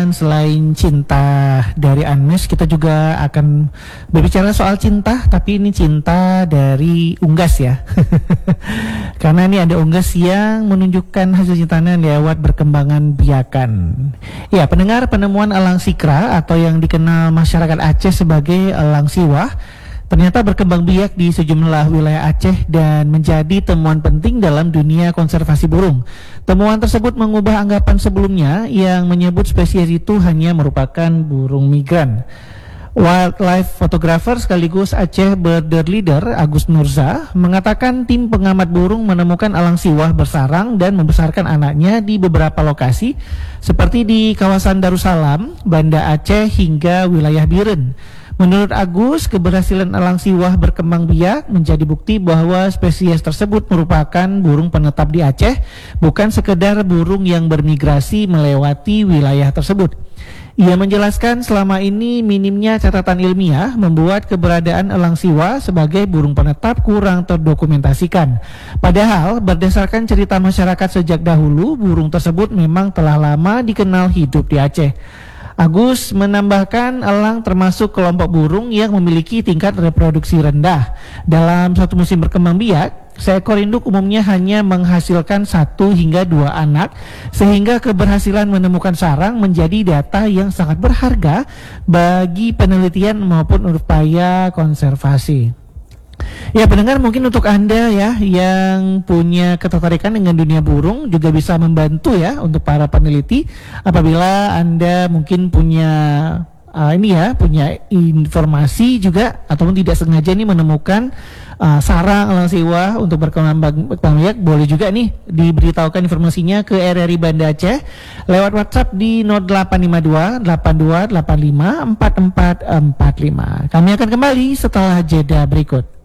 Selain cinta dari Anmes, kita juga akan berbicara soal cinta, tapi ini cinta dari unggas ya. Karena ini ada unggas yang menunjukkan hasil cintanya lewat berkembangan biakan. Ya, pendengar, penemuan elang sikra atau yang dikenal masyarakat Aceh sebagai elang siwah ternyata berkembang biak di sejumlah wilayah Aceh dan menjadi temuan penting dalam dunia konservasi burung. Temuan tersebut mengubah anggapan sebelumnya yang menyebut spesies itu hanya merupakan burung migran. Wildlife photographer sekaligus Aceh Birder Leader Agus Nurza mengatakan tim pengamat burung menemukan elang siwah bersarang dan membesarkan anaknya di beberapa lokasi seperti di kawasan Darussalam, Banda Aceh hingga wilayah Biren. Menurut Agus, keberhasilan elang siwah berkembang biak menjadi bukti bahwa spesies tersebut merupakan burung penetap di Aceh, bukan sekedar burung yang bermigrasi melewati wilayah tersebut. Ia menjelaskan selama ini minimnya catatan ilmiah membuat keberadaan elang siwah sebagai burung penetap kurang terdokumentasikan. Padahal berdasarkan cerita masyarakat sejak dahulu, burung tersebut memang telah lama dikenal hidup di Aceh. Agus menambahkan elang termasuk kelompok burung yang memiliki tingkat reproduksi rendah. Dalam satu musim berkembang biak, seekor induk umumnya hanya menghasilkan 1 hingga 2 anak, sehingga keberhasilan menemukan sarang menjadi data yang sangat berharga bagi penelitian maupun upaya konservasi. Ya, pendengar, mungkin untuk Anda ya yang punya ketertarikan dengan dunia burung juga bisa membantu ya untuk para peneliti apabila Anda mungkin punya punya informasi juga ataupun tidak sengaja nih menemukan sarang elang siwah untuk berkembang biak, boleh juga nih diberitahukan informasinya ke RRI Banda Aceh lewat WhatsApp di 0852 8285 4445. Kami akan kembali setelah jeda berikut.